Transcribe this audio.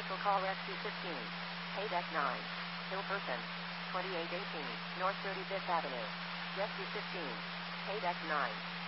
Cancel call SQ15. Paydeck 9. Hillperson. 2818 North 35th Avenue. Rescue 15. Paydeck 9.